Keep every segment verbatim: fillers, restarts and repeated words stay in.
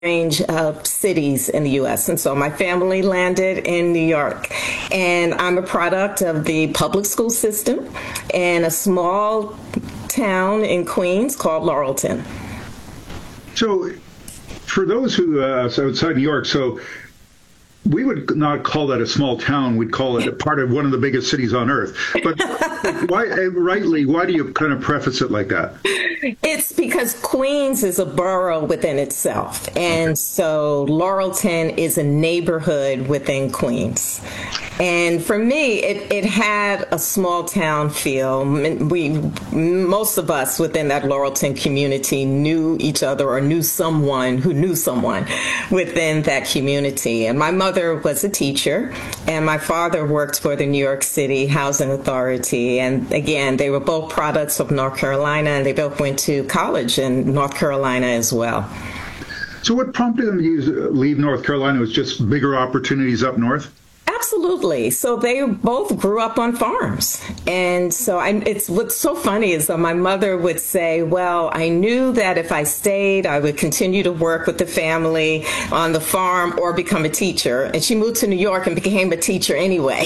range of cities in the U S. And so my family landed in New York. And I'm a product of the public school system in a small town in Queens called Laurelton. So for those who uh, outside New York, so we would not call that a small town. We'd call it a part of one of the biggest cities on earth. But why, rightly, why do you kind of preface it like that? It's because Queens is a borough within itself. And so Laurelton is a neighborhood within Queens. And for me, it, it had a small town feel. We, most of us within that Laurelton community knew each other or knew someone who knew someone within that community. And my mother was a teacher, and my father worked for the New York City Housing Authority. And again, they were both products of North Carolina, and they both went to college in North Carolina as well. So what prompted them to use, leave North Carolina was just bigger opportunities up north? Absolutely. So they both grew up on farms. And so I, it's what's so funny is that my mother would say, well, I knew that if I stayed, I would continue to work with the family on the farm or become a teacher. And she moved to New York and became a teacher anyway.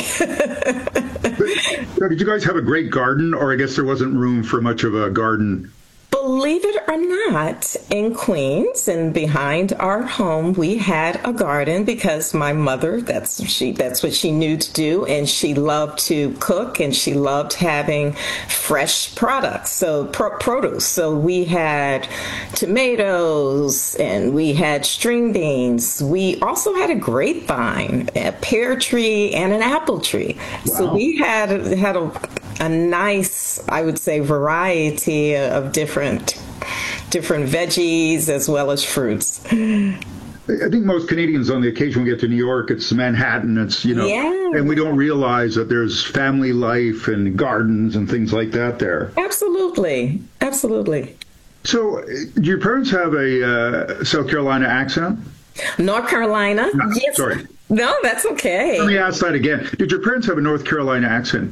Did you guys have a great garden, or I guess there wasn't room for much of a garden? Believe it or not, in Queens and behind our home, we had a garden because my mother, that's she, that's what she knew to do. And she loved to cook, and she loved having fresh products, so pro- produce. So we had tomatoes, and we had string beans. We also had a grapevine, a pear tree, and an apple tree. Wow. So we had, had a a nice, I would say, variety of different different veggies as well as fruits. I think most Canadians, on the occasion we get to New York, it's Manhattan, it's, you know, yeah. And we don't realize that there's family life and gardens and things like that there. Absolutely. Absolutely. So do your parents have a uh, South Carolina accent? North Carolina? No, yes. Sorry. No, that's okay. Let me ask that again. Did your parents have a North Carolina accent?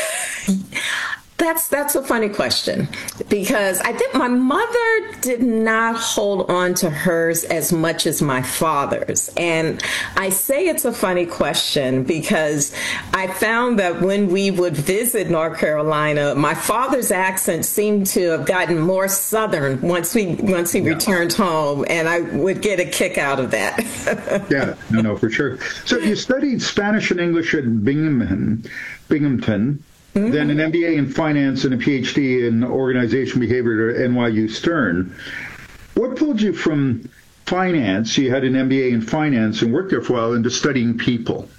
That's that's a funny question, because I think my mother did not hold on to hers as much as my father's. And I say it's a funny question because I found that when we would visit North Carolina, my father's accent seemed to have gotten more Southern once we once he yeah. returned home, and I would get a kick out of that. Yeah, no, no, for sure. So you studied Spanish and English at Binghamton, Binghamton. Mm-hmm. Then an M B A in finance and a P H D in organization behavior at N Y U Stern. What pulled you from finance? You had an M B A in finance and worked there for a while into studying people.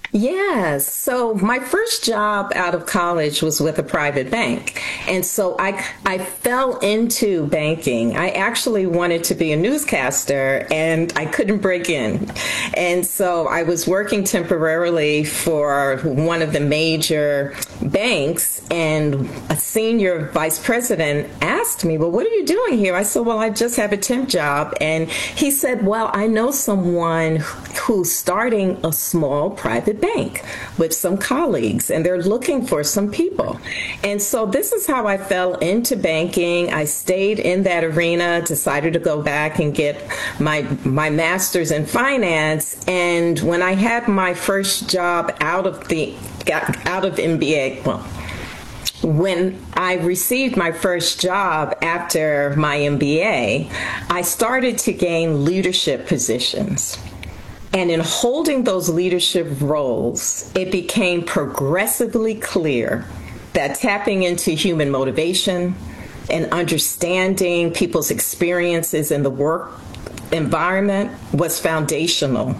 Yes. So my first job out of college was with a private bank. And so I, I fell into banking. I actually wanted to be a newscaster, and I couldn't break in. And so I was working temporarily for one of the major banks, and a senior vice president asked me, well, what are you doing here? I said, well, I just have a temp job. And he said, well, I know someone who's starting a small private bank with some colleagues, and they're looking for some people. And so this is how I fell into banking. I stayed in that arena, decided to go back and get my my master's in finance. And when I had my first job out of the out of M B A, well, when I received my first job after my M B A, I started to gain leadership positions. And in holding those leadership roles, it became progressively clear that tapping into human motivation and understanding people's experiences in the work environment was foundational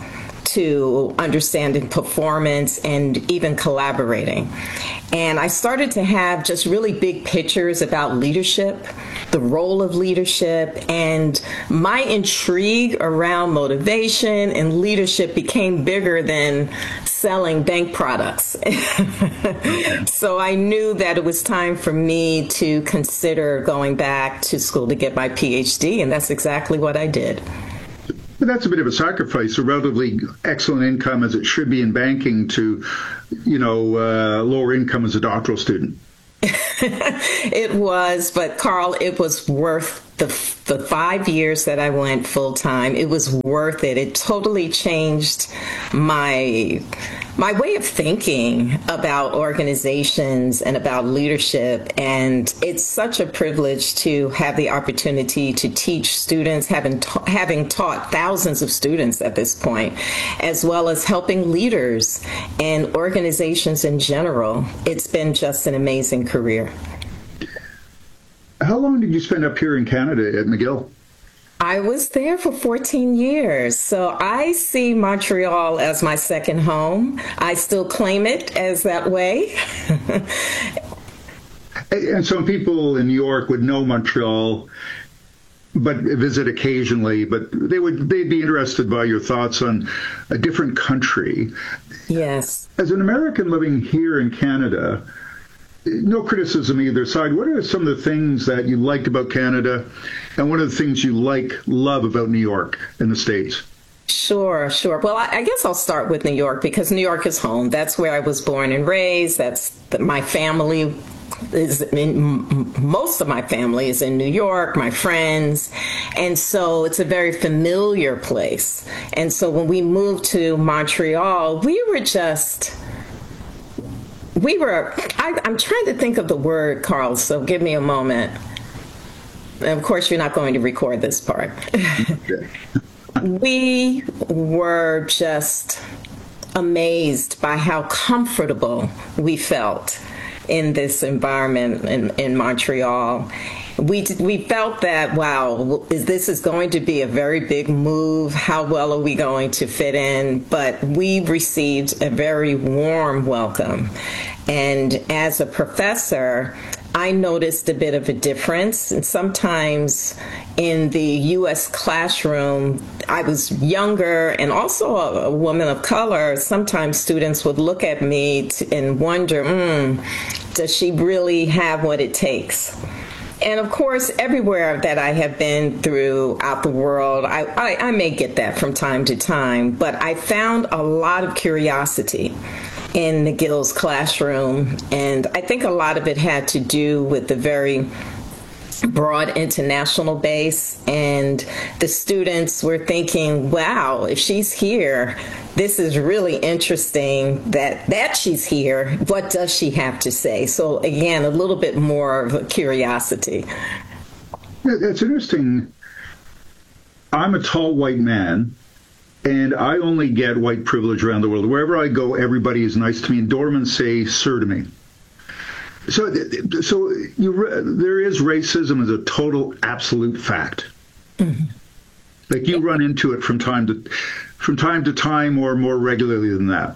to understanding performance and even collaborating. And I started to have just really big pictures about leadership, the role of leadership, and my intrigue around motivation and leadership became bigger than selling bank products. So I knew that it was time for me to consider going back to school to get my P H D, and that's exactly what I did. But that's a bit of a sacrifice, a relatively excellent income as it should be in banking to, you know, uh, lower income as a doctoral student. It was, but Carl, it was worth the the five years that I went full time, it was worth it. It totally changed my my way of thinking about organizations and about leadership. And it's such a privilege to have the opportunity to teach students, having ta- having taught thousands of students at this point, as well as helping leaders and organizations in general. It's been just an amazing career. How long did you spend up here in Canada at McGill? I was there for fourteen years, so I see Montreal as my second home. I still claim it as that way. And some people in New York would know Montreal, but visit occasionally, but they would they'd be interested by your thoughts on a different country. Yes. As an American living here in Canada, no criticism either side. What are some of the things that you liked about Canada, and what are the things you like, love about New York in the States? Sure, sure. Well, I, I guess I'll start with New York because New York is home. That's where I was born and raised. That's the, my family is in, most of my family is in New York, my friends. And so it's a very familiar place. And so when we moved to Montreal, we were just... We were, I, I'm trying to think of the word, Carl, so give me a moment. And of course, you're not going to record this part. We were just amazed by how comfortable we felt in this environment in, in Montreal. We we felt that, wow, is this is going to be a very big move. How well are we going to fit in? But we received a very warm welcome. And as a professor, I noticed a bit of a difference. And sometimes in the U S classroom, I was younger and also a, a woman of color. Sometimes students would look at me t- and wonder, mm, does she really have what it takes? And of course, everywhere that I have been throughout the world, I, I, I may get that from time to time, but I found a lot of curiosity in McGill's classroom. And I think a lot of it had to do with the very broad international base, and the students were thinking, wow, if she's here, this is really interesting that that she's here. What does she have to say? So again, a little bit more of a curiosity. Yeah, that's interesting. I'm a tall white man, and I only get white privilege around the world. Wherever I go, everybody is nice to me, and doormen say sir to me. So, so you, there is racism as a total, absolute fact. Mm-hmm. Like you run into it from time to, from time to time, or more regularly than that.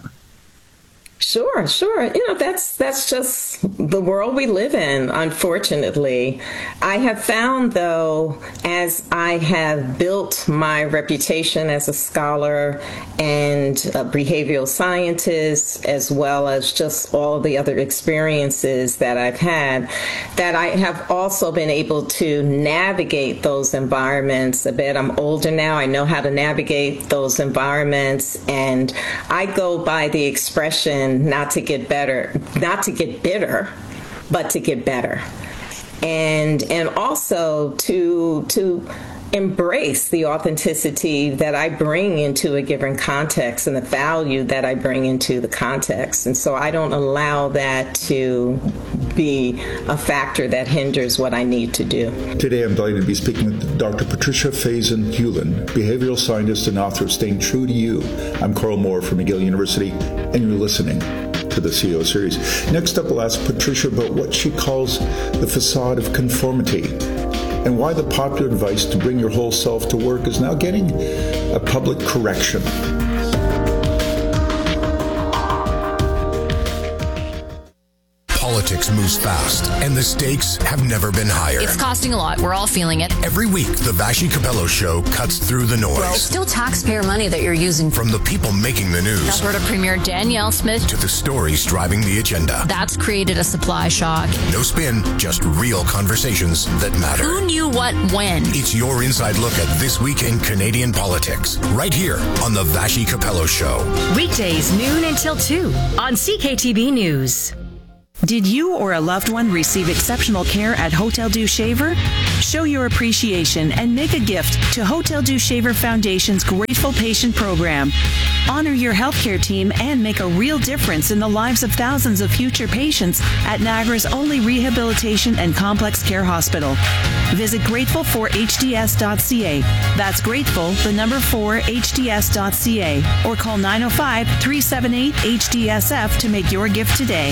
Sure, sure. You know, that's that's just the world we live in, unfortunately. I have found, though, as I have built my reputation as a scholar and a behavioral scientist, as well as just all the other experiences that I've had, that I have also been able to navigate those environments a bit. I'm older now. I know how to navigate those environments, and I go by the expression, not to get better, not to get bitter, but to get better. And and also to to embrace the authenticity that I bring into a given context and the value that I bring into the context. And so I don't allow that to be a factor that hinders what I need to do. Today I'm delighted to be speaking with Doctor Patricia Faison-Hewlin, behavioral scientist and author of Staying True to You. I'm Carl Moore from McGill University, and you're listening to the C E O series. Next up, we'll ask Patricia about what she calls the facade of conformity, and why the popular advice to bring your whole self to work is now getting a public correction. Politics moves fast, and the stakes have never been higher. It's costing a lot. We're all feeling it. Every week, the Vassy Capello Show cuts through the noise. It's still taxpayer money that you're using. From the people making the news, Alberta Premier Danielle Smith, to the stories driving the agenda. That's created a supply shock. No spin, just real conversations that matter. Who knew what when? It's your inside look at this week in Canadian politics, right here on the Vassy Capello Show. Weekdays, noon until two on C K T B News. Did you or a loved one receive exceptional care at Hotel Dieu Shaver? Show your appreciation and make a gift to Hotel Dieu Shaver Foundation's Grateful Patient Program. Honor your healthcare team and make a real difference in the lives of thousands of future patients at Niagara's only rehabilitation and complex care hospital. Visit grateful for h d s dot c a. That's grateful, the number four, h d s dot c a. Or call nine oh five, three seven eight, H D S F to make your gift today.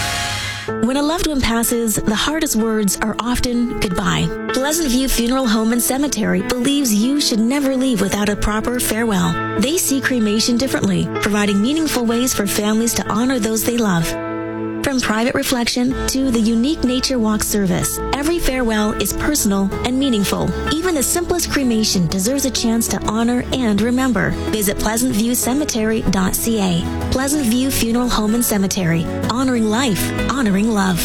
When a loved one passes, the hardest words are often goodbye. Pleasant View Funeral Home and Cemetery believes you should never leave without a proper farewell. They see cremation differently, providing meaningful ways for families to honor those they love. From private reflection to the unique nature walk service, every farewell is personal and meaningful. Even the simplest cremation deserves a chance to honor and remember. Visit pleasant view cemetery dot c a. Pleasant View Funeral Home and Cemetery. Honoring life, honoring love.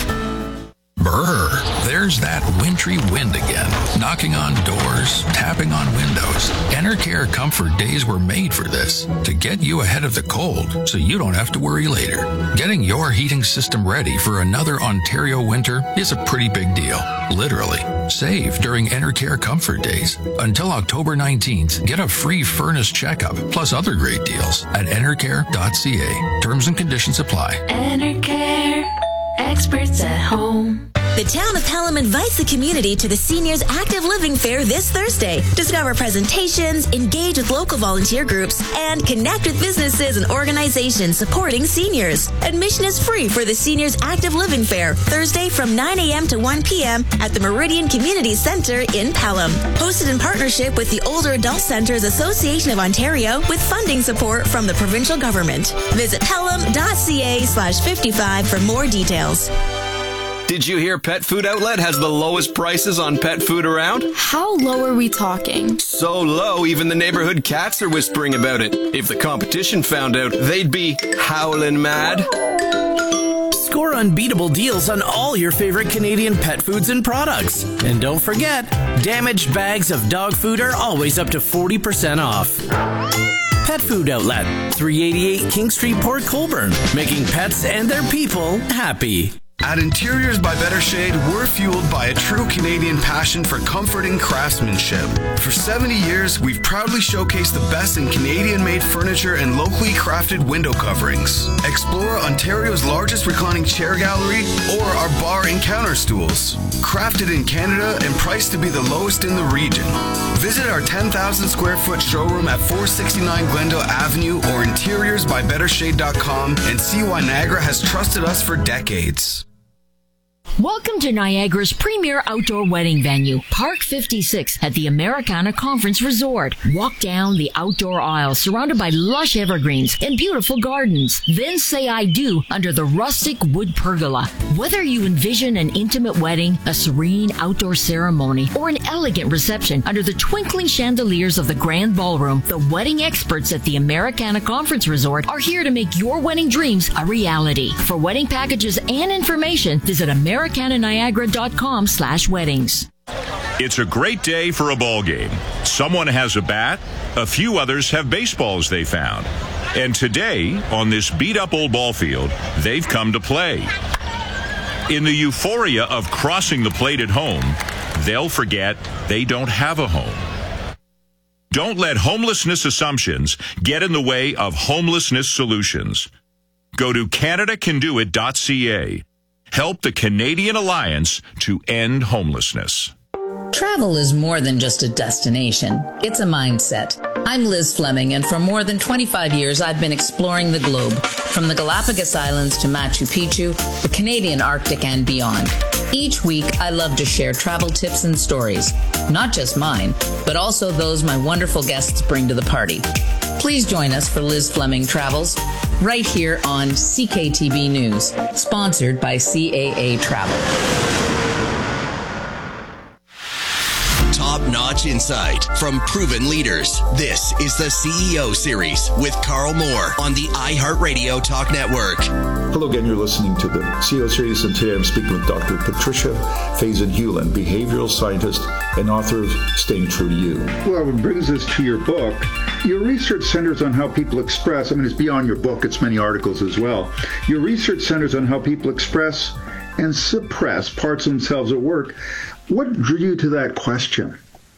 Brr, there's that wintry wind again, knocking on doors, tapping on windows. Enercare Comfort Days were made for this, to get you ahead of the cold so you don't have to worry later. Getting your heating system ready for another Ontario winter is a pretty big deal, literally. Save during Enercare Comfort Days. Until October nineteenth, get a free furnace checkup, plus other great deals at enercare dot c a. Terms and conditions apply. Enercare, experts at home. The town of Pelham invites the community to the Seniors Active Living Fair this Thursday. Discover presentations, engage with local volunteer groups, and connect with businesses and organizations supporting seniors. Admission is free for the Seniors Active Living Fair, Thursday from nine a.m. to one p.m. at the Meridian Community Center in Pelham. Hosted in partnership with the Older Adult Centers Association of Ontario with funding support from the provincial government. Visit pelham dot c a slash fifty-five for more details. Did you hear Pet Food Outlet has the lowest prices on pet food around? How low are we talking? So low, even the neighborhood cats are whispering about it. If the competition found out, they'd be howling mad. Score unbeatable deals on all your favorite Canadian pet foods and products. And don't forget, damaged bags of dog food are always up to forty percent off. Pet Food Outlet, three eighty-eight King Street, Port Colborne, making pets and their people happy. At Interiors by Better Shade, we're fueled by a true Canadian passion for comfort and craftsmanship. For seventy years, we've proudly showcased the best in Canadian-made furniture and locally crafted window coverings. Explore Ontario's largest reclining chair gallery or our bar and counter stools. Crafted in Canada and priced to be the lowest in the region. Visit our ten thousand square foot showroom at four sixty-nine Glendale Avenue or interiors by better shade dot com and see why Niagara has trusted us for decades. Welcome to Niagara's premier outdoor wedding venue, Park fifty-six at the Americana Conference Resort. Walk down the outdoor aisle surrounded by lush evergreens and beautiful gardens. Then say I do under the rustic wood pergola. Whether you envision an intimate wedding, a serene outdoor ceremony, or an elegant reception under the twinkling chandeliers of the grand ballroom, the wedding experts at the Americana Conference Resort are here to make your wedding dreams a reality. For wedding packages and information, visit Americana Niagara dot com slash weddings. It's a great day for a ball game. Someone has a bat, a few others have baseballs they found. And today, on this beat-up old ball field, they've come to play. In the euphoria of crossing the plate at home, they'll forget they don't have a home. Don't let homelessness assumptions get in the way of homelessness solutions. Go to canada can do it dot c a. Help the Canadian Alliance to end homelessness. Travel is more than just a destination. It's a mindset. I'm Liz Fleming, and for more than twenty-five years, I've been exploring the globe, from the Galapagos Islands to Machu Picchu, the Canadian Arctic, and beyond. Each week, I love to share travel tips and stories, not just mine, but also those my wonderful guests bring to the party. Please join us for Liz Fleming Travels, right here on C K T B News, sponsored by C A A Travel. Top-notch insight from proven leaders. This is the C E O Series with Carl Moore on the iHeartRadio Talk Network. Hello again, you're listening to the C E O Series, and today I'm speaking with Doctor Patricia Faison-Hewlin, behavioral scientist and author of Staying True to You. Well, it brings us to your book, your research centers on how people express, I mean, it's beyond your book, it's many articles as well. Your research centers on how people express and suppress parts of themselves at work. What drew you to that question?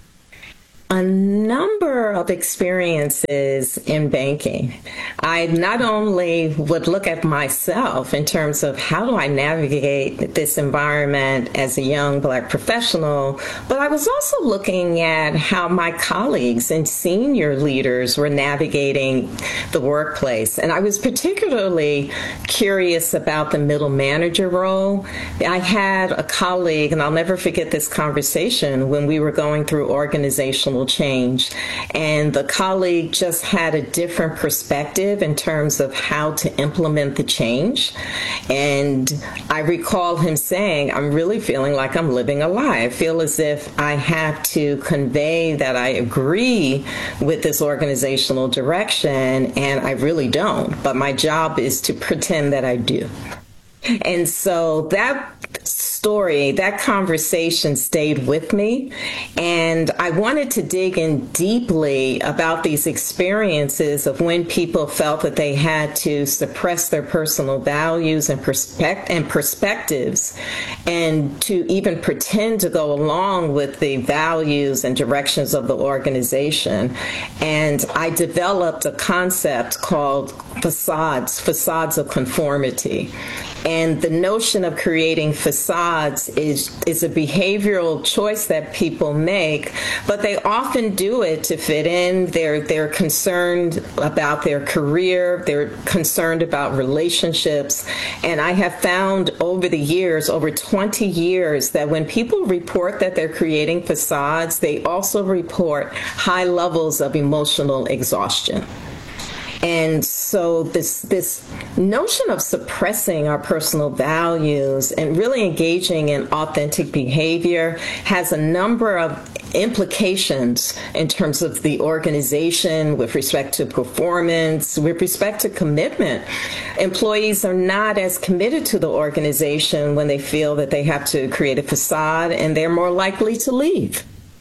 A number of experiences in banking. I not only would look at myself in terms of how do I navigate this environment as a young Black professional, but I was also looking at how my colleagues and senior leaders were navigating the workplace. And I was particularly curious about the middle manager role. I had a colleague, and I'll never forget this conversation, when we were going through organizational change. And the colleague just had a different perspective in terms of how to implement the change. And I recall him saying, I'm really feeling like I'm living a lie. I feel as if I have to convey that I agree with this organizational direction, and I really don't. But my job is to pretend that I do. And so that story, that conversation stayed with me, and I wanted to dig in deeply about these experiences of when people felt that they had to suppress their personal values and, perspect- and perspectives, and to even pretend to go along with the values and directions of the organization. And I developed a concept called facades, facades of conformity. And the notion of creating facades is, is a behavioral choice that people make, but they often do it to fit in. They're, they're concerned about their career. They're concerned about relationships. And I have found over the years, over twenty years, that when people report that they're creating facades, they also report high levels of emotional exhaustion. And so this this notion of suppressing our personal values and really engaging in authentic behavior has a number of implications in terms of the organization with respect to performance, with respect to commitment. Employees are not as committed to the organization when they feel that they have to create a facade, and they're more likely to leave.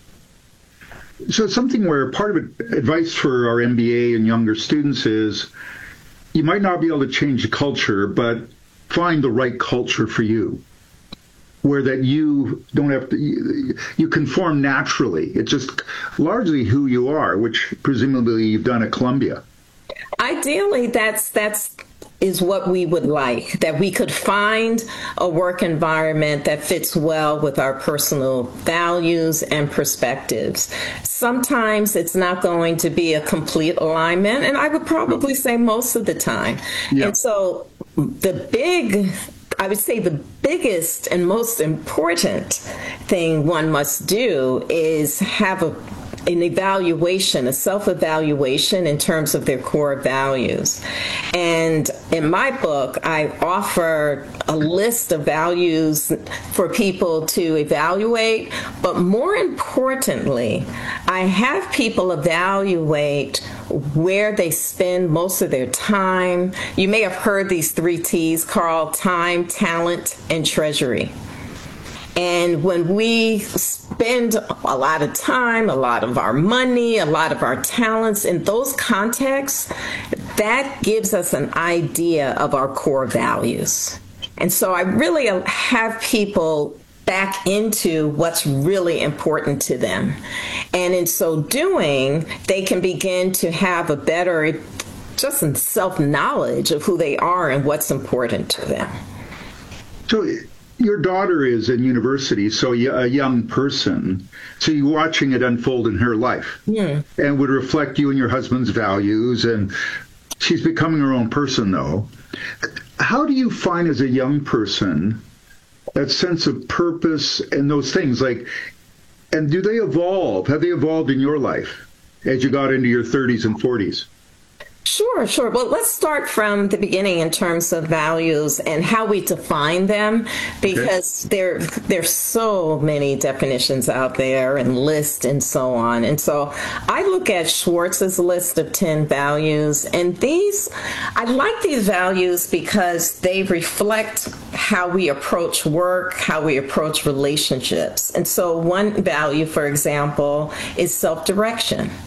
So something where part of it, advice for our M B A and younger students is you might not be able to change the culture, but find the right culture for you, where that you don't have to, you, you conform naturally. It's just largely who you are, which presumably you've done at Columbia. Ideally, that's that's is what we would like, that we could find a work environment that fits well with our personal values and perspectives. Sometimes it's not going to be a complete alignment, and I would probably say most of the time. Yeah. And so the big, I would say the biggest and most important thing one must do is have a an evaluation, a self-evaluation in terms of their core values. And in my book, I offer a list of values for people to evaluate, but more importantly, I have people evaluate where they spend most of their time. You may have heard these three T's, Carl: time, talent, and treasury. And when we spend a lot of time, a lot of our money, a lot of our talents in those contexts, that gives us an idea of our core values. And so I really have people back into what's really important to them. And in so doing, they can begin to have a better just self-knowledge of who they are and what's important to them. So your daughter is in university, so a young person, so you're watching it unfold in her life. Yeah. And would reflect you and your husband's values, and she's becoming her own person, though. How do you find as a young person that sense of purpose and those things? Like, and do they evolve? Have they evolved in your life as you got into your thirties and forties? Sure, sure. Well, let's start from the beginning in terms of values and how we define them, because okay. there there's so many definitions out there and lists and so on. And so I look at Schwartz's list of ten values, and these, I like these values because they reflect how we approach work, how we approach relationships. And so one value, for example, is self-direction.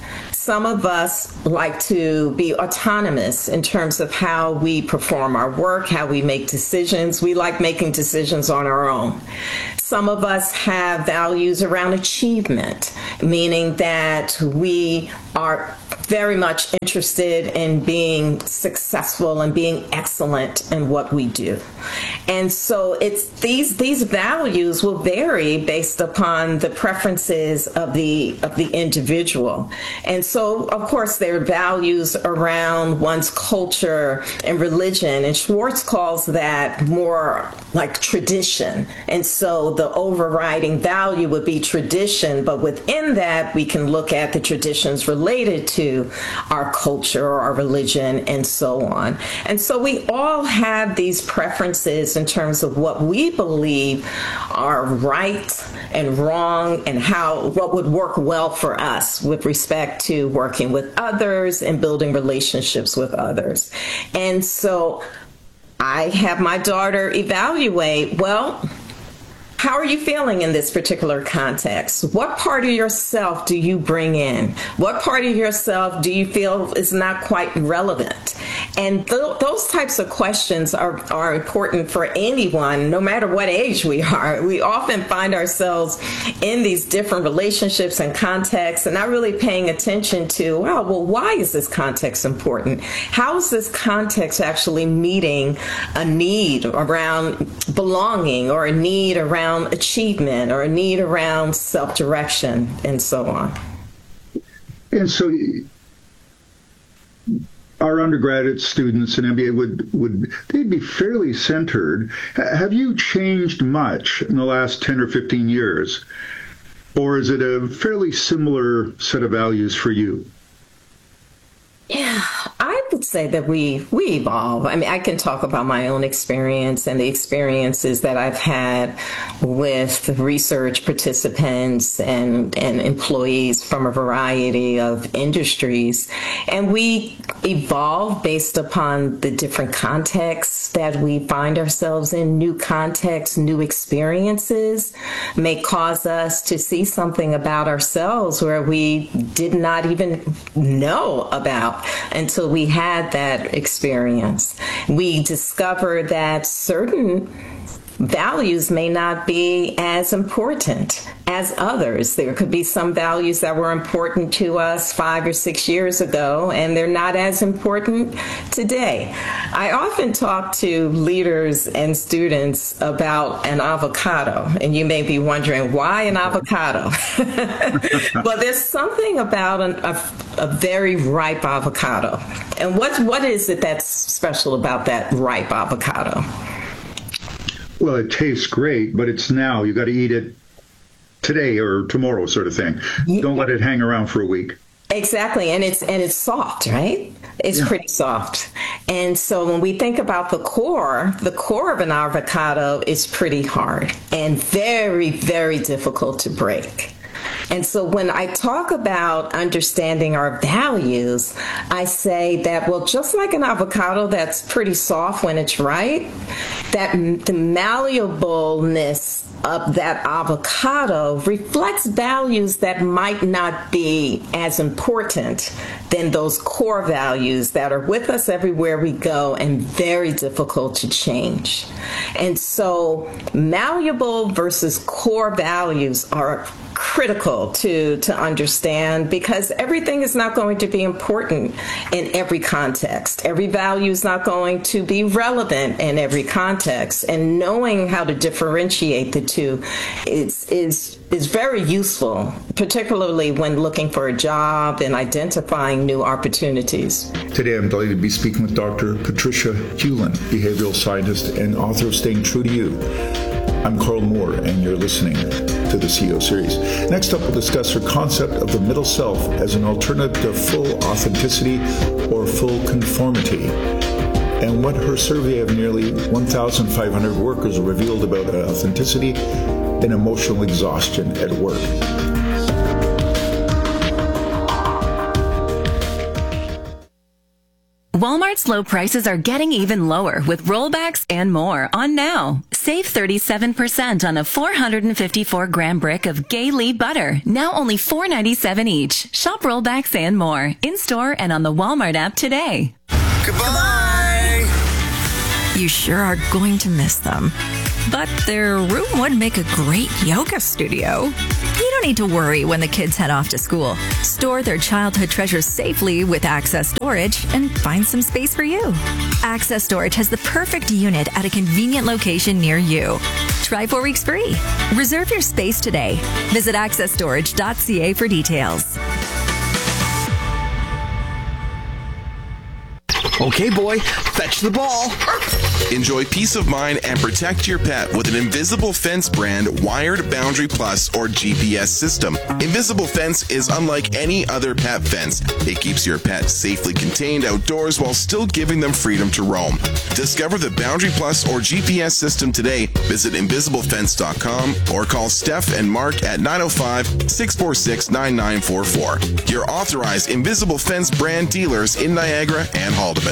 some of us like to be autonomous in terms of how we perform our work, how we make decisions. We like making decisions on our own. Some of us have values around achievement, meaning that we are very much interested in being successful and being excellent in what we do. And so it's these these values will vary based upon the preferences of the of the individual. And so, of course, there are values around one's culture and religion, and Schwartz calls that more like tradition. And so the overriding value would be tradition, but within that, we can look at the traditions related to our culture or our religion and so on. And so we all have these preferences in terms of what we believe are right and wrong and how what would work well for us with respect to working with others and building relationships with others. And so I have my daughter evaluate, well, how are you feeling in this particular context? What part of yourself do you bring in? What part of yourself do you feel is not quite relevant? And th- those types of questions are, are important for anyone, no matter what age we are. We often find ourselves in these different relationships and contexts and not really paying attention to, wow, well, why is this context important? How is this context actually meeting a need around belonging or a need around achievement or a need around self-direction and so on? And so our undergraduate students in M B A would, would they'd be fairly centered. Have you changed much in the last ten or fifteen years? Or is it a fairly similar set of values for you? Yeah, I would say that we we evolve. I mean, I can talk about my own experience and the experiences that I've had with research participants and, and employees from a variety of industries. And we evolve based upon the different contexts that we find ourselves in. New contexts, new experiences may cause us to see something about ourselves where we did not even know about until we had that experience. We discover that certain values may not be as important as others. There could be some values that were important to us five or six years ago, and they're not as important today. I often talk to leaders and students about an avocado, and you may be wondering, why an avocado? Well, there's something about an, a, a very ripe avocado. And what what is it that's special about that ripe avocado? Well, it tastes great, but it's now. You got to eat it today or tomorrow, sort of thing. Don't let it hang around for a week. Exactly, and it's and it's soft, right? It's yeah. pretty soft. And so when we think about the core, the core of an avocado is pretty hard and very, very difficult to break. And so when I talk about understanding our values, I say that, well, just like an avocado that's pretty soft when it's ripe, that the malleableness of that avocado reflects values that might not be as important than those core values that are with us everywhere we go and very difficult to change. And so malleable versus core values are critical to, to understand, because everything is not going to be important in every context. Every value is not going to be relevant in every context. And knowing how to differentiate the two is, is, is very useful, particularly when looking for a job and identifying new opportunities. Today I'm delighted to be speaking with Doctor Patricia Hewlin, behavioral scientist and author of Staying True to You. I'm Carl Moore, and you're listening to the C E O Series. Next up, we'll discuss her concept of the middle self as an alternative to full authenticity or full conformity, and what her survey of nearly one thousand five hundred workers revealed about authenticity and emotional exhaustion at work. Walmart's low prices are getting even lower with rollbacks and more on now. Save thirty-seven percent on a four hundred fifty-four gram brick of Gay-Lee butter. Now only four dollars and ninety-seven cents each. Shop rollbacks and more in-store and on the Walmart app today. Goodbye! You sure are going to miss them. But their room would make a great yoga studio. You don't need to worry when the kids head off to school. Store their childhood treasures safely with Access Storage and find some space for you. Access Storage has the perfect unit at a convenient location near you. Try four weeks free. Reserve your space today. Visit access storage dot c a for details. Okay, boy, fetch the ball. Enjoy peace of mind and protect your pet with an Invisible Fence brand wired Boundary Plus or G P S system. Invisible Fence is unlike any other pet fence. It keeps your pet safely contained outdoors while still giving them freedom to roam. Discover the Boundary Plus or G P S system today. Visit invisible fence dot com or call Steph and Mark at nine oh five, six four six, nine nine four four. Your authorized Invisible Fence brand dealers in Niagara and Haldeman.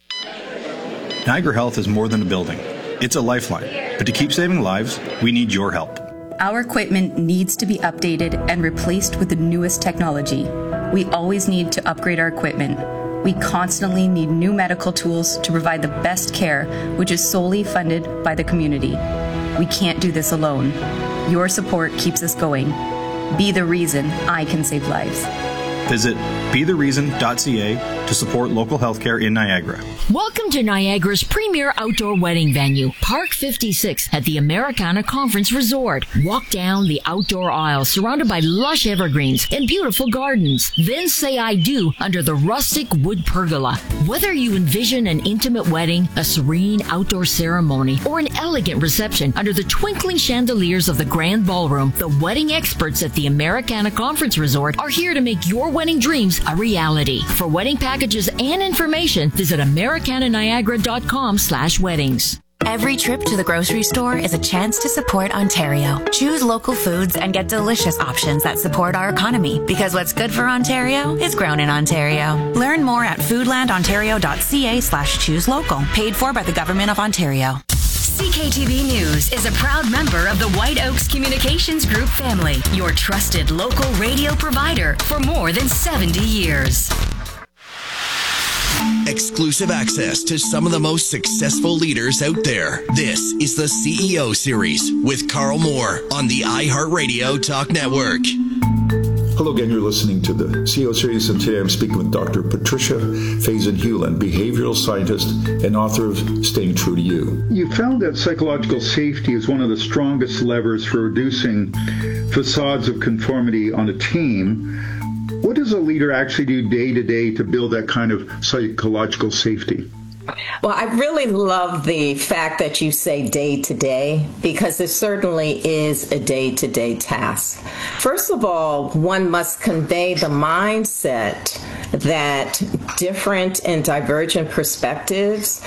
Niagara Health is more than a building. It's a lifeline. But to keep saving lives, we need your help. Our equipment needs to be updated and replaced with the newest technology. We always need to upgrade our equipment. We constantly need new medical tools to provide the best care, which is solely funded by the community. We can't do this alone. Your support keeps us going. Be the reason I can save lives. Visit be the reason dot c a to support local healthcare in Niagara. Welcome to Niagara's premier outdoor wedding venue, Park fifty-six at the Americana Conference Resort. Walk down the outdoor aisle surrounded by lush evergreens and beautiful gardens. Then say I do under the rustic wood pergola. Whether you envision an intimate wedding, a serene outdoor ceremony, or an elegant reception under the twinkling chandeliers of the grand ballroom, the wedding experts at the Americana Conference Resort are here to make your wedding dreams a reality. For wedding packages and information, visit americana niagara dot com slash weddings. Every trip to the grocery store is a chance to support Ontario. Choose local foods and get delicious options that support our economy, because what's good for Ontario is grown in Ontario. Learn more at foodland ontario dot c a slash choose local. Paid for by the Government of Ontario. C K T V News is a proud member of the White Oaks Communications Group family, your trusted local radio provider for more than seventy years. Exclusive access to some of the most successful leaders out there. This is the C E O Series with Carl Moore on the iHeartRadio Talk Network. Hello again, you're listening to the C E O Series, and today I'm speaking with Doctor Patricia Faison-Hewlin, behavioral scientist and author of Staying True to You. You found that psychological safety is one of the strongest levers for reducing facades of conformity on a team. What does a leader actually do day to day to build that kind of psychological safety? Well, I really love the fact that you say day to day, because it certainly is a day to day task. First of all, one must convey the mindset that different and divergent perspectives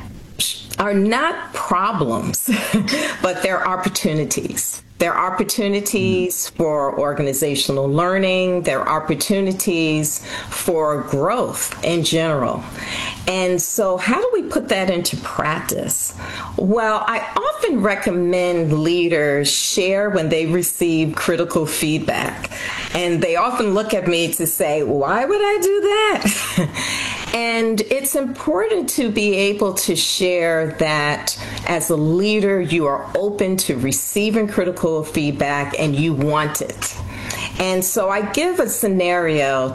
are not problems, but they're opportunities. There are opportunities for organizational learning. There are opportunities for growth in general. And so how do we put that into practice? Well, I often recommend leaders share when they receive critical feedback. And they often look at me to say, why would I do that? And it's important to be able to share that as a leader, you are open to receiving critical feedback and you want it. And so I give a scenario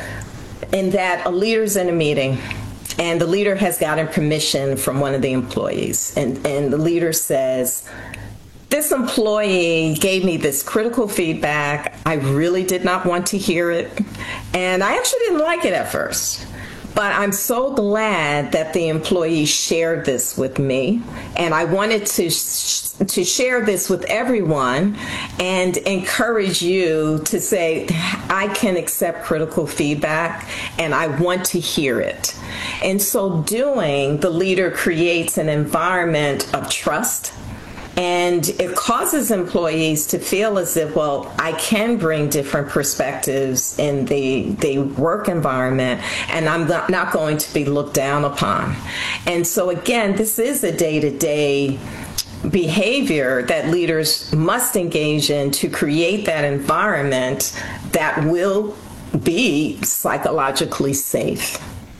in that a leader's in a meeting and the leader has gotten permission from one of the employees. And, and the leader says, this employee gave me this critical feedback. I really did not want to hear it. And I actually didn't like it at first. But I'm so glad that the employee shared this with me, and I wanted to sh- to share this with everyone and encourage you to say, I can accept critical feedback and I want to hear it. In so doing, the leader creates an environment of trust And it causes employees to feel as if, well, I can bring different perspectives in the, the work environment, and I'm not, not going to be looked down upon. And so, again, this is a day-to-day behavior that leaders must engage in to create that environment that will be psychologically safe.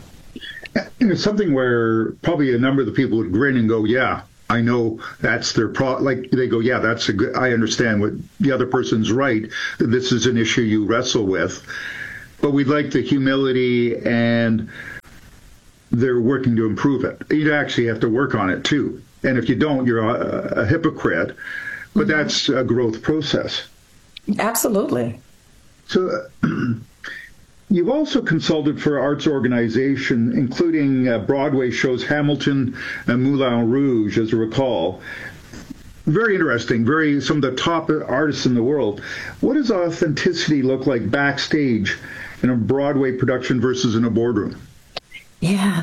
And it's something where probably a number of the people would grin and go, yeah, I know that's their pro. Like they go, yeah, that's a good. I understand what the other person's right. This is an issue you wrestle with, but we'd like the humility, and they're working to improve it. You actually have to work on it too. And if you don't, you're a, a hypocrite. But mm-hmm. that's a growth process. Absolutely. So. You've also consulted for arts organization, including uh, Broadway shows Hamilton and Moulin Rouge, as I recall. Very interesting, very some of the top artists in the world. What does authenticity look like backstage in a Broadway production versus in a boardroom? Yeah.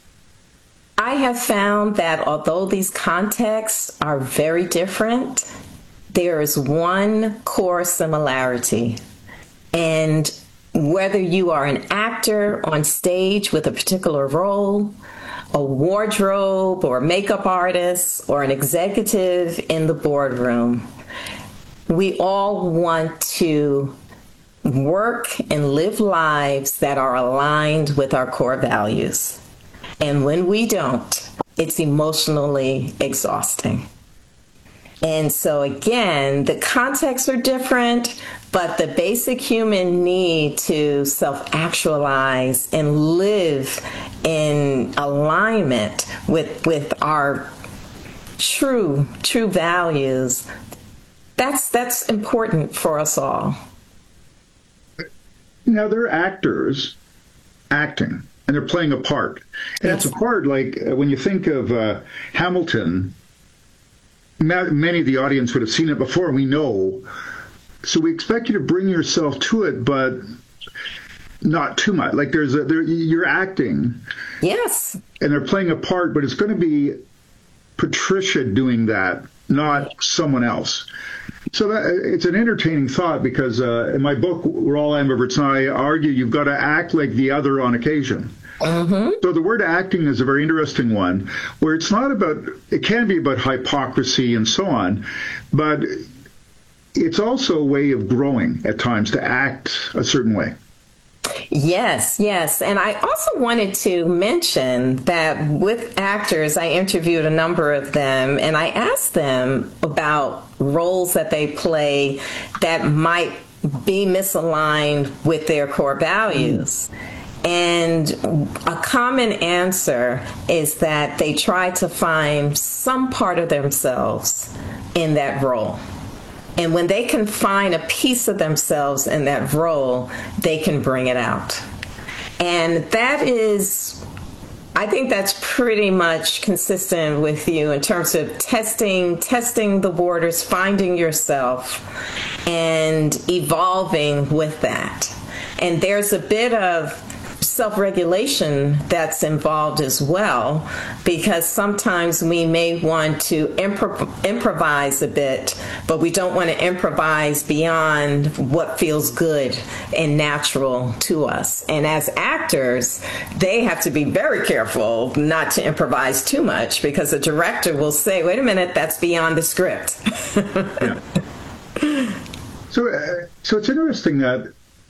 I have found that although these contexts are very different, there is one core similarity. And whether you are an actor on stage with a particular role, a wardrobe or makeup artist, or an executive in the boardroom, we all want to work and live lives that are aligned with our core values. And when we don't, it's emotionally exhausting. And so again, the contexts are different, but the basic human need to self-actualize and live in alignment with with our true true values, that's that's important for us all. Now, they're actors acting, and they're playing a part. And yes. It's a part like uh, when you think of uh, Hamilton, many of the audience would have seen it before, we know. So we expect you to bring yourself to it, but not too much. Like there's a, there, you're acting. Yes. And they're playing a part, but it's going to be Patricia doing that, not someone else. So that, it's an entertaining thought because uh, in my book, We're All Ambiverts, and I argue you've got to act like the other on occasion. Mm-hmm. So the word acting is a very interesting one, where it's not about, it can be about hypocrisy and so on, but it's also a way of growing at times to act a certain way. Yes, yes. And I also wanted to mention that with actors, I interviewed a number of them, and I asked them about roles that they play that might be misaligned with their core values. And a common answer is that they try to find some part of themselves in that role. And when they can find a piece of themselves in that role, they can bring it out. And that is, I think that's pretty much consistent with you in terms of testing, testing the waters, finding yourself, and evolving with that. And there's a bit of self-regulation that's involved as well, because sometimes we may want to impro- improvise a bit, but we don't want to improvise beyond what feels good and natural to us. And as actors, they have to be very careful not to improvise too much, because the director will say, wait a minute, that's beyond the script. Yeah. So, uh, so it's interesting that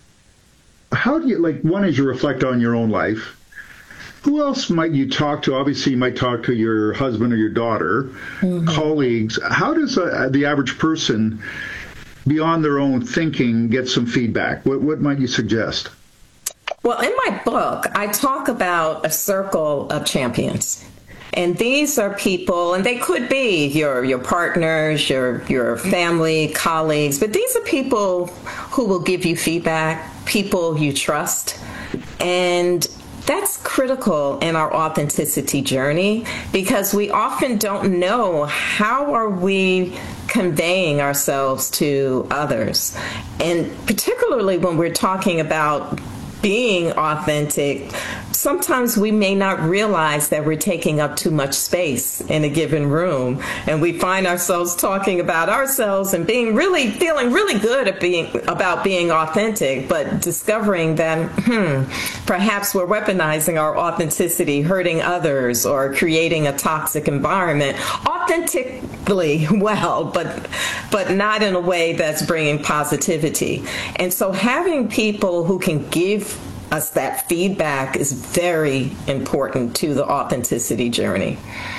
how do you, like, one, as you reflect on your own life, who else might you talk to? Obviously, you might talk to your husband or your daughter, mm-hmm. colleagues. How does uh, the average person, beyond their own thinking, get some feedback? What, what might you suggest? Well, in my book, I talk about a circle of champions. And these are people, and they could be your your partners, your your family, colleagues, but these are people who will give you feedback, people you trust. And that's critical in our authenticity journey, because we often don't know how are we conveying ourselves to others. And particularly when we're talking about being authentic, sometimes we may not realize that we're taking up too much space in a given room, and we find ourselves talking about ourselves and being really feeling really good at being about being authentic, but discovering that hmm, perhaps we're weaponizing our authenticity, hurting others, or creating a toxic environment authentically well, but but not in a way that's bringing positivity. And so having people who can give us that feedback is very important to the authenticity journey.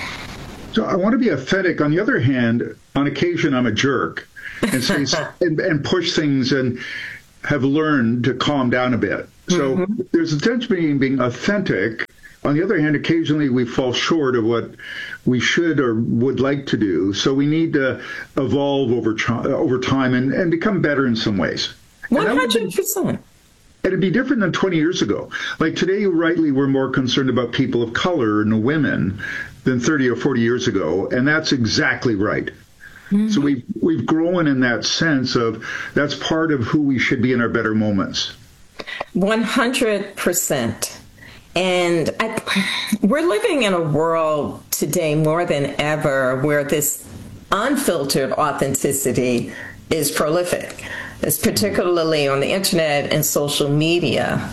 So I want to be authentic. On the other hand, on occasion, I'm a jerk and, say, and, and push things and have learned to calm down a bit. So mm-hmm. there's a difference between being authentic. On the other hand, occasionally we fall short of what we should or would like to do. So we need to evolve over, over time and, and become better in some ways. one hundred percent. It'd be different than twenty years ago. Like today, rightly, we're more concerned about people of color and women than thirty or forty years ago. And that's exactly right. Mm-hmm. So we've, we've grown in that sense of that's part of who we should be in our better moments. one hundred percent. And I, we're living in a world today more than ever where this unfiltered authenticity is prolific. It's particularly on the internet and social media.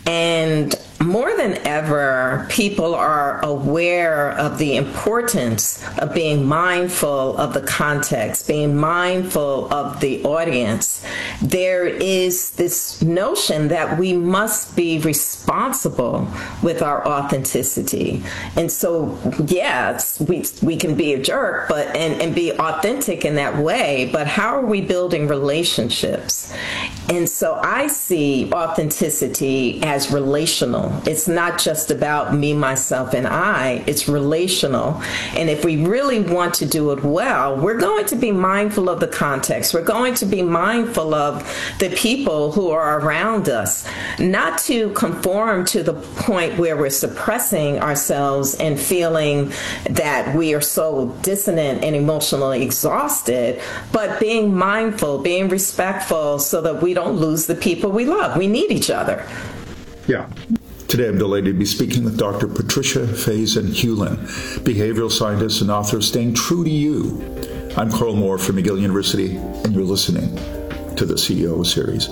And more than ever, people are aware of the importance of being mindful of the context, being mindful of the audience. There is this notion that we must be responsible with our authenticity. And so, yes, we we can be a jerk, but and, and be authentic in that way, but how are we building relationships? And so I see authenticity as relational. It's not just about me, myself, and I. It's relational. And if we really want to do it well, we're going to be mindful of the context. We're going to be mindful of the people who are around us, not to conform to the point where we're suppressing ourselves and feeling that we are so dissonant and emotionally exhausted, but being mindful, being respectful so that we don't lose the people we love. We need each other. Yeah. Today I'm delighted to be speaking with Doctor Patricia Faison-Hulin, behavioral scientist and author of Staying True to You. I'm Carl Moore from McGill University, and you're listening to the C E O series.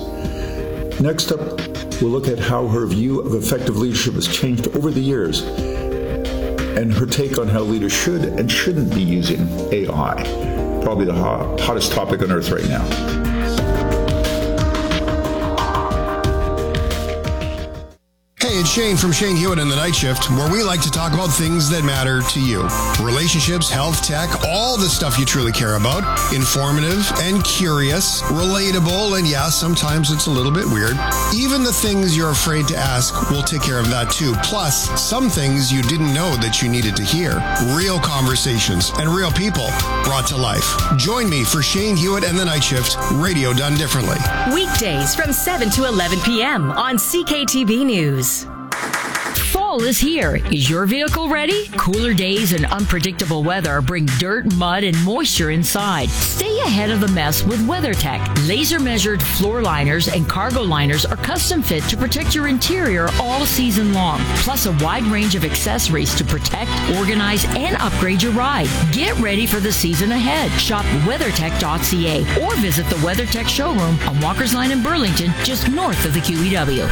Next up, we'll look at how her view of effective leadership has changed over the years and her take on how leaders should and shouldn't be using A I, probably the hot, hottest topic on earth right now. Hey, it's Shane from Shane Hewitt and the Night Shift, where we like to talk about things that matter to you. Relationships, health, tech, all the stuff you truly care about. Informative and curious, relatable, and yeah, sometimes it's a little bit weird. Even the things you're afraid to ask, we'll take care of that too. Plus, some things you didn't know that you needed to hear. Real conversations and real people brought to life. Join me for Shane Hewitt and the Night Shift, radio done differently. Weekdays from seven to eleven p.m. on C K T V News. Fall is here. Is your vehicle ready? Cooler days and unpredictable weather bring dirt, mud, and moisture inside. Stay ahead of the mess with WeatherTech. Laser-measured floor liners and cargo liners are custom fit to protect your interior all season long. Plus a wide range of accessories to protect, organize, and upgrade your ride. Get ready for the season ahead. Shop weathertech dot c a or visit the WeatherTech showroom on Walker's Line in Burlington, just north of the Q E W.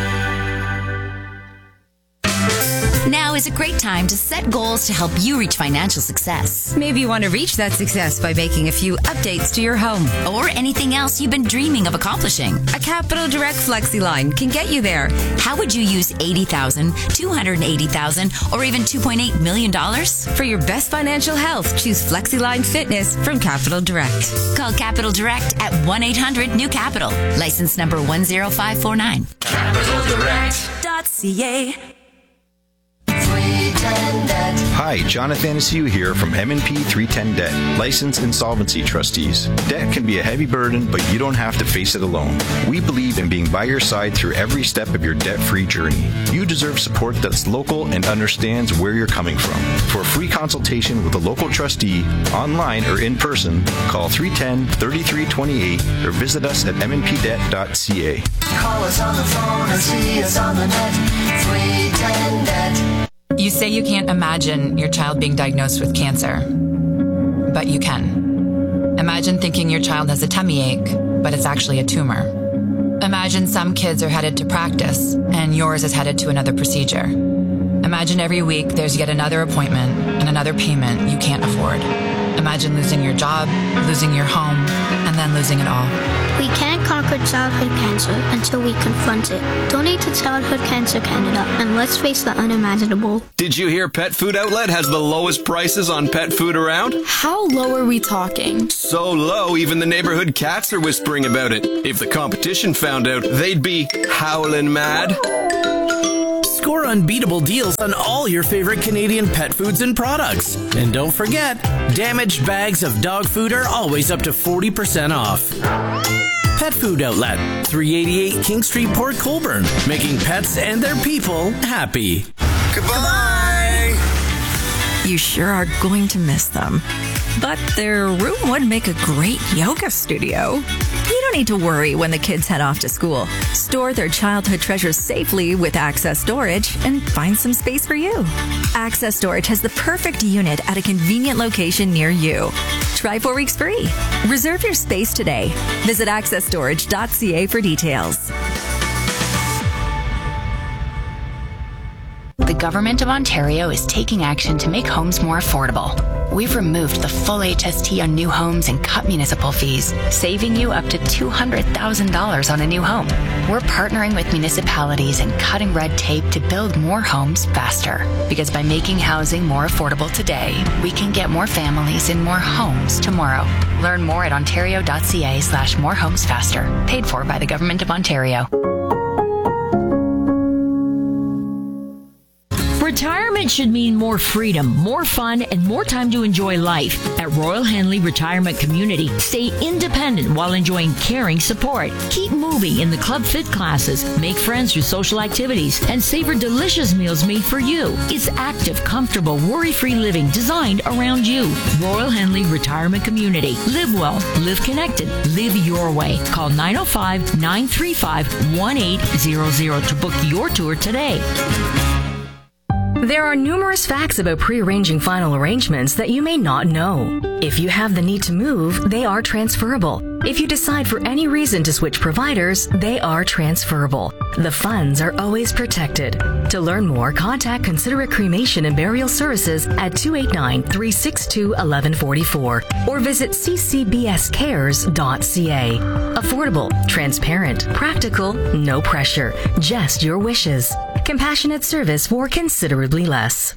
Now is a great time to set goals to help you reach financial success. Maybe you want to reach that success by making a few updates to your home. Or anything else you've been dreaming of accomplishing. A Capital Direct FlexiLine can get you there. How would you use eighty thousand dollars, two hundred eighty thousand dollars, or even two point eight million dollars? For your best financial health, choose FlexiLine Fitness from Capital Direct. Call Capital Direct at one eight hundred new capital. License number one zero five four nine. Capital Direct dot c a. Hi, Jonathan Asiu here from M and P three ten Debt, licensed insolvency trustees. Debt can be a heavy burden, but you don't have to face it alone. We believe in being by your side through every step of your debt-free journey. You deserve support that's local and understands where you're coming from. For a free consultation with a local trustee, online or in person, call three one zero, three three two eight or visit us at m n p debt dot c a. Call us on the phone or see us on the net. three ten say you can't imagine your child being diagnosed with cancer, but you can. Imagine thinking your child has a tummy ache, but it's actually a tumor. Imagine some kids are headed to practice, and yours is headed to another procedure. Imagine every week there's yet another appointment and another payment you can't afford. Imagine losing your job, losing your home, and then losing it all. We can't conquer childhood cancer until we confront it. Donate to Childhood Cancer Canada, and let's face the unimaginable. Did you hear Pet Food Outlet has the lowest prices on pet food around? How low are we talking? So low, even the neighborhood cats are whispering about it. If the competition found out, they'd be howling mad. Score unbeatable deals on all your favorite Canadian pet foods and products. And don't forget, damaged bags of dog food are always up to forty percent off. Pet Food Outlet, three eighty-eight King Street, Port Colborne, making pets and their people happy. Goodbye! You sure are going to miss them. But their room would make a great yoga studio. You don't need to worry when the kids head off to school. Store their childhood treasures safely with Access Storage and find some space for you. Access Storage has the perfect unit at a convenient location near you. Try four weeks free. Reserve your space today. Visit access storage dot c a for details. The Government of Ontario is taking action to make homes more affordable. We've removed the full H S T on new homes and cut municipal fees, saving you up to two hundred thousand dollars on a new home. We're partnering with municipalities and cutting red tape to build more homes faster. Because by making housing more affordable today, we can get more families in more homes tomorrow. Learn more at ontario dot c a slash more homes faster. Paid for by the Government of Ontario. Retirement should mean more freedom, more fun, and more time to enjoy life. At Royal Henley Retirement Community, stay independent while enjoying caring support. Keep moving in the Club Fit classes, make friends through social activities, and savor delicious meals made for you. It's active, comfortable, worry-free living designed around you. Royal Henley Retirement Community. Live well, live connected, live your way. Call nine oh five, nine three five, one eight zero zero to book your tour today. There are numerous facts about pre-arranging final arrangements that you may not know. If you have the need to move, they are transferable. If you decide for any reason to switch providers, they are transferable. The funds are always protected. To learn more, contact Considerate Cremation and Burial Services at two eight nine, three six two, one one four four or visit c c b s cares dot c a. Affordable, transparent, practical, no pressure, just your wishes. Compassionate service for considerably less.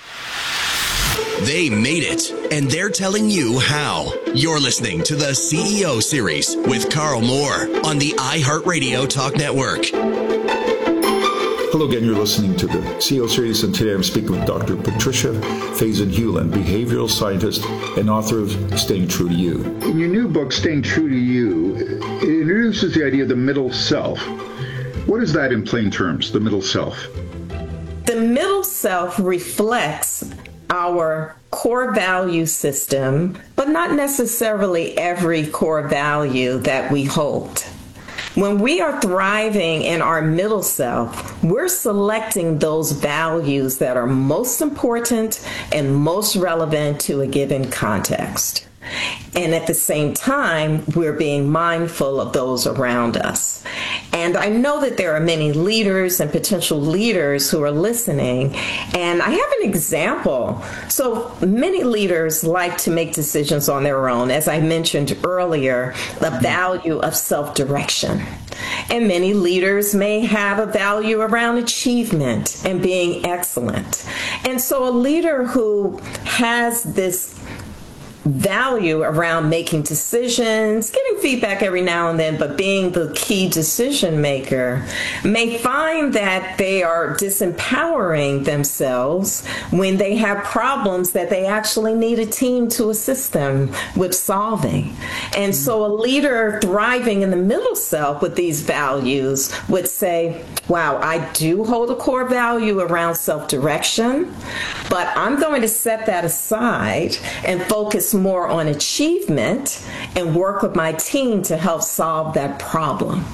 They made it, and they're telling you how. You're listening to the C E O Series with Carl Moore on the iHeartRadio Talk Network. Hello again, you're listening to the C E O Series, and today I'm speaking with Doctor Patricia Faison-Hewlin, behavioral scientist and author of Staying True to You. In your new book, Staying True to You, it introduces the idea of the middle self. What is that in plain terms, the middle self? The middle self reflects our core value system, but not necessarily every core value that we hold. When we are thriving in our middle self, we're selecting those values that are most important and most relevant to a given context. And at the same time, we're being mindful of those around us. And I know that there are many leaders and potential leaders who are listening, and I have an example. So many leaders like to make decisions on their own. As I mentioned earlier, the value of self-direction. And many leaders may have a value around achievement and being excellent. And so a leader who has this value around making decisions, getting feedback every now and then, but being the key decision maker, may find that they are disempowering themselves when they have problems that they actually need a team to assist them with solving. And so a leader thriving in the middle self with these values would say, wow, I do hold a core value around self-direction, but I'm going to set that aside and focus more on achievement and work with my team to help solve that problem.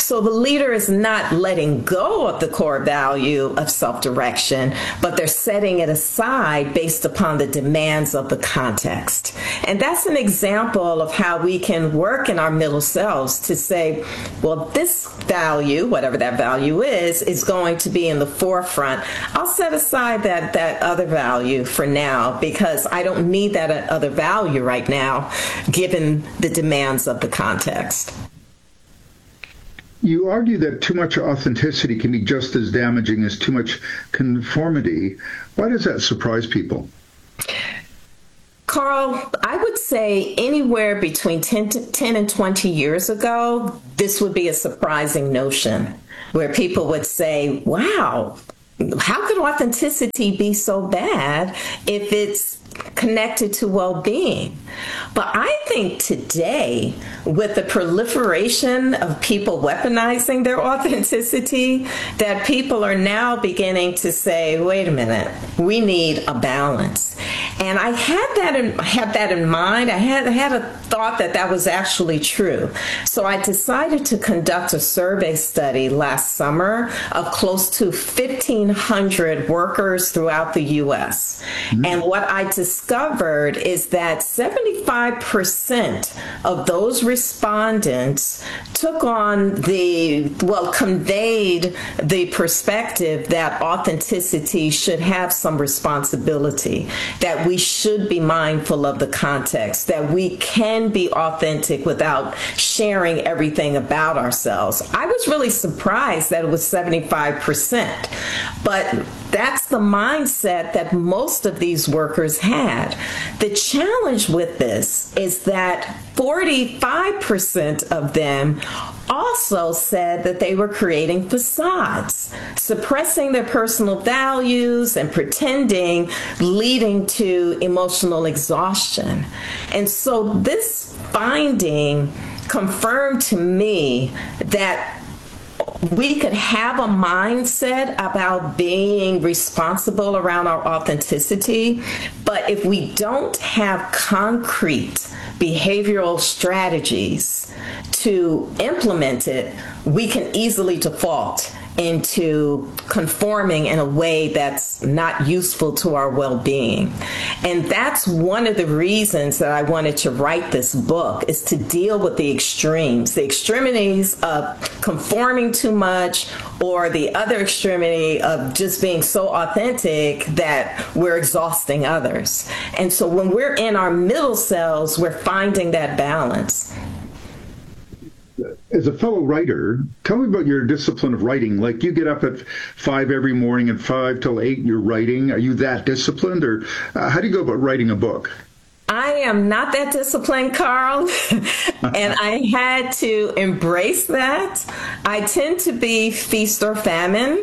So the leader is not letting go of the core value of self-direction, but they're setting it aside based upon the demands of the context. And that's an example of how we can work in our middle selves to say, well, this value, whatever that value is, is going to be in the forefront. I'll set aside that, that other value for now because I don't need that other value right now, given the demands of the context. You argue that too much authenticity can be just as damaging as too much conformity. Why does that surprise people? Carl, I would say anywhere between ten, to, ten and twenty years ago, this would be a surprising notion where people would say, wow, how could authenticity be so bad if it's connected to well-being? But I think today, with the proliferation of people weaponizing their authenticity, that people are now beginning to say, wait a minute, we need a balance. And I had that in, had that in mind. I had, had a thought that that was actually true. So I decided to conduct a survey study last summer of close to fifteen hundred workers throughout the U S Mm-hmm. And what I discovered is that seventy-five percent of those respondents took on the, well, conveyed the perspective that authenticity should have some responsibility, that we should be mindful of the context, that we can be authentic without sharing everything about ourselves. I was really surprised that it was seventy-five percent, but that's the mindset that most of these workers had. The challenge with this is that forty-five percent of them also said that they were creating facades, suppressing their personal values and pretending, leading to emotional exhaustion. And so this finding confirmed to me that we could have a mindset about being responsible around our authenticity, but if we don't have concrete behavioral strategies to implement it, we can easily default into conforming in a way that's not useful to our well-being. And that's one of the reasons that I wanted to write this book, is to deal with the extremes, the extremities of conforming too much, or the other extremity of just being so authentic that we're exhausting others. And so when we're in our middle selves, we're finding that balance. As a fellow writer, tell me about your discipline of writing. Like, you get up at five every morning, and five till eight you're writing. Are you that disciplined, or uh, how do you go about writing a book? I am not that disciplined, Carl, and I had to embrace that. I tend to be feast or famine,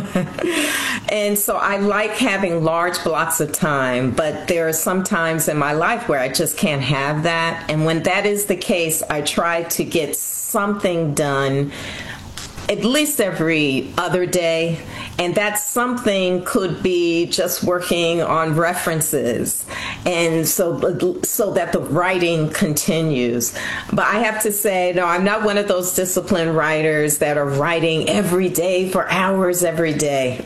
and so I like having large blocks of time, but there are some times in my life where I just can't have that, and when that is the case, I try to get something done at least every other day, and that something could be just working on references, and so so that the writing continues. But I have to say, no, I'm not one of those disciplined writers that are writing every day for hours every day.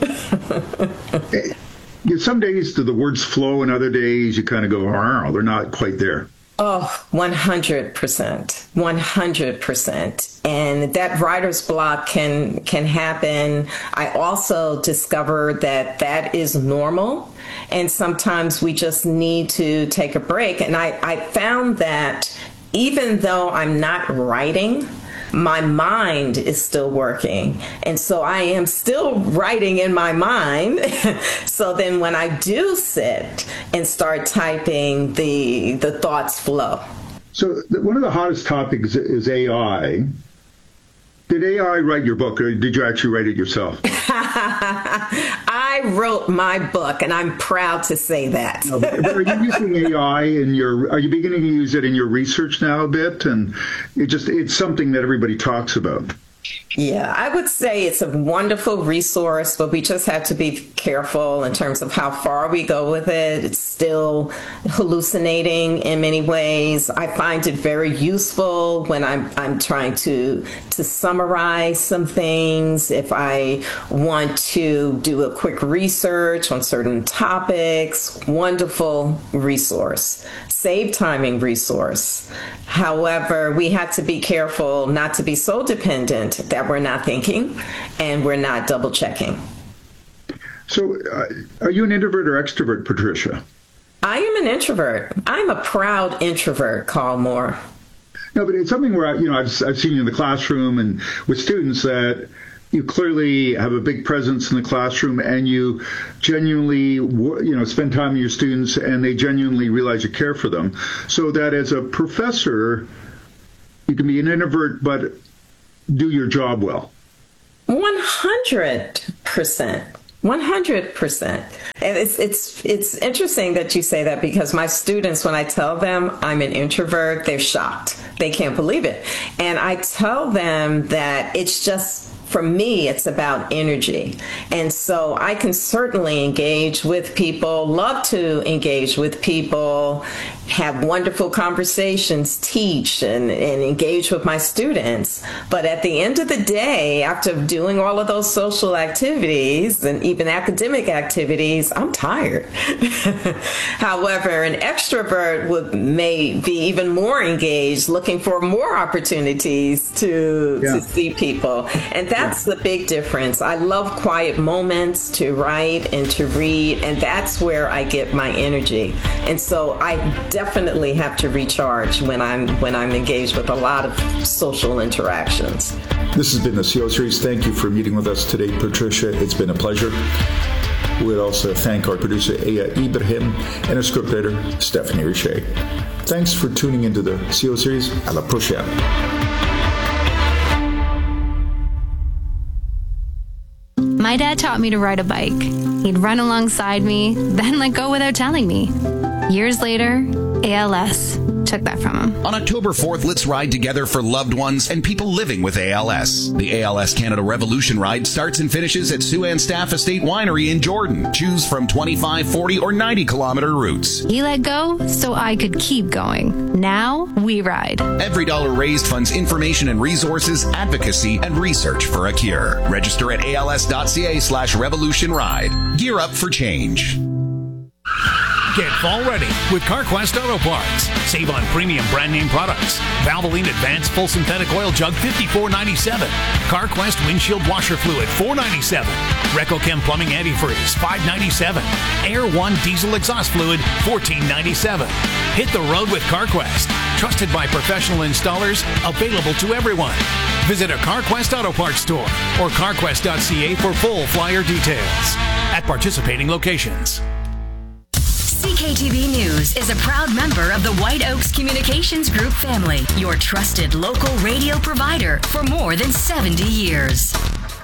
Some days do the words flow, and other days you kind of go, oh, they're not quite there. Oh, one hundred percent, one hundred percent. And that writer's block can can happen. I also discovered that that is normal. And sometimes we just need to take a break. And I, I found that even though I'm not writing, my mind is still working. And so I am still writing in my mind. So then when I do sit and start typing, the the thoughts flow. So one of the hottest topics is A I. Did A I write your book, or did you actually write it yourself? I wrote my book, and I'm proud to say that. No, but are you using A I in your? Are you beginning to use it in your research now a bit? And it just it's something that everybody talks about. Yeah, I would say it's a wonderful resource, but we just have to be careful in terms of how far we go with it. It's still hallucinating in many ways. I find it very useful when I'm I'm trying to to summarize some things. If I want to do a quick research on certain topics, wonderful resource. Save timing resource. However, we have to be careful not to be so dependent that we're not thinking and we're not double checking. So uh, are you an introvert or extrovert, Patricia? I am an introvert. I'm a proud introvert, Carl Moore. No, but it's something where, I, you know, I've, I've seen you in the classroom and with students that you clearly have a big presence in the classroom and you genuinely, you know, spend time with your students and they genuinely realize you care for them. So that as a professor, you can be an introvert, but do your job well. one hundred percent. one hundred percent. And it's it's it's interesting that you say that because my students, when I tell them I'm an introvert, they're shocked. They can't believe it. And I tell them that it's just, for me, it's about energy. And so I can certainly engage with people, love to engage with people, have wonderful conversations, teach, and, and engage with my students. But at the end of the day, after doing all of those social activities and even academic activities, I'm tired. However, an extrovert would may be even more engaged, looking for more opportunities to, yeah. to see people. And that's yeah. the big difference. I love quiet moments to write and to read, and that's where I get my energy. And so I definitely have to recharge when I'm when I'm engaged with a lot of social interactions. This has been the C E O Series. Thank you for meeting with us today, Patricia. It's been a pleasure. We'd also thank our producer, Aya Ibrahim, and our scriptwriter, Stephanie Richer. Thanks for tuning into the C E O Series. À la prochaine. My dad taught me to ride a bike. He'd run alongside me, then let go without telling me. Years later, A L S took that from him. On October fourth, let's ride together for loved ones and people living with A L S. The A L S Canada Revolution Ride starts and finishes at Sue Ann Staff Estate Winery in Jordan. Choose from twenty-five, forty, or ninety kilometer routes. He let go so I could keep going. Now we ride. Every dollar raised funds information and resources, advocacy, and research for a cure. Register at als.ca slash revolution ride. Gear up for change. Get fall ready with CarQuest Auto Parts. Save on premium brand name products. Valvoline Advanced Full Synthetic Oil Jug fifty-four ninety-seven. CarQuest Windshield Washer Fluid four ninety-seven. RecoChem Plumbing Antifreeze five ninety-seven. Air One Diesel Exhaust Fluid fourteen ninety-seven. Hit the road with CarQuest. Trusted by professional installers, available to everyone. Visit a CarQuest Auto Parts store or carquest dot c a for full flyer details at participating locations. C K T V News is a proud member of the White Oaks Communications Group family, your trusted local radio provider for more than seventy years.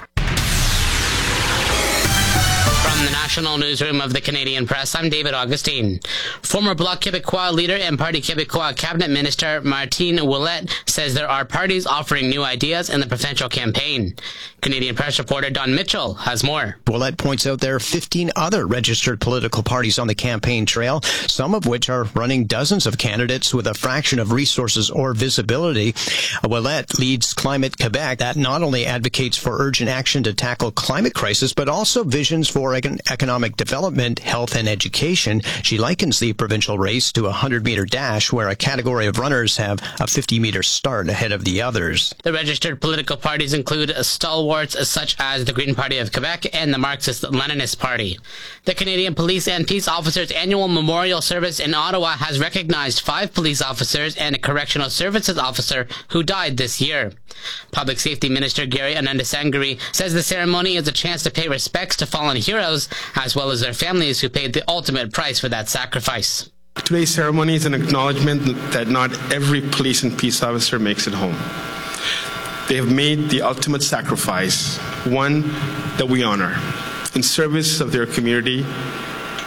From the National Newsroom of the Canadian Press, I'm David Augustine. Former Bloc Québécois leader and Parti Québécois cabinet minister Martine Ouellette says there are parties offering new ideas in the provincial campaign. Canadian Press reporter Don Mitchell has more. Ouellette points out there are fifteen other registered political parties on the campaign trail, some of which are running dozens of candidates with a fraction of resources or visibility. Ouellette leads Climate Quebec, that not only advocates for urgent action to tackle climate crisis, but also visions for economic development, health, and education. She likens the provincial race to a hundred-meter dash, where a category of runners have a fifty-meter start ahead of the others. The registered political parties include stalwarts such as the Green Party of Quebec and the Marxist-Leninist Party. The Canadian Police and Peace Officers Annual Memorial Service in Ottawa has recognized five police officers and a correctional services officer who died this year. Public Safety Minister Gary Anandasangiri says the ceremony is a chance to pay respects to fallen heroes, as well as their families who paid the ultimate price for that sacrifice. Today's ceremony is an acknowledgement that not every police and peace officer makes it home. They have made the ultimate sacrifice, one that we honor, in service of their community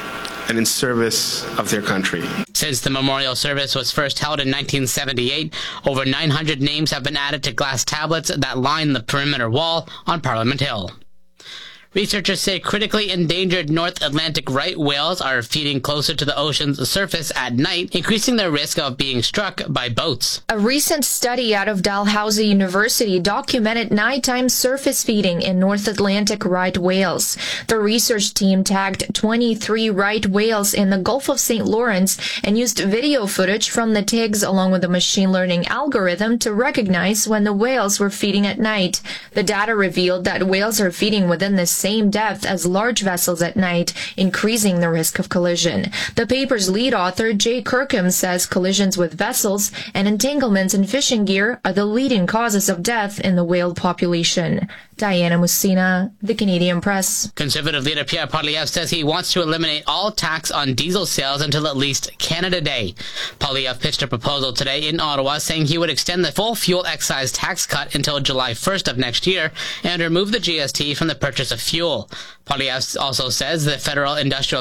and in service of their country. Since the memorial service was first held in nineteen seventy-eight, over nine hundred names have been added to glass tablets that line the perimeter wall on Parliament Hill. Researchers say critically endangered North Atlantic right whales are feeding closer to the ocean's surface at night, increasing their risk of being struck by boats. A recent study out of Dalhousie University documented nighttime surface feeding in North Atlantic right whales. The research team tagged twenty-three right whales in the Gulf of Saint Lawrence and used video footage from the tags along with a machine learning algorithm to recognize when the whales were feeding at night. The data revealed that whales are feeding within the same depth as large vessels at night, increasing the risk of collision. The paper's lead author, Jay Kirkham, says collisions with vessels and entanglements in fishing gear are the leading causes of death in the whale population. Diana Musina, The Canadian Press. Conservative leader Pierre Poilievre says he wants to eliminate all tax on diesel sales until at least Canada Day. Poilievre pitched a proposal today in Ottawa saying he would extend the full fuel excise tax cut until July first of next year and remove the G S T from the purchase of fuel. Poilievre also says the Federal Industrial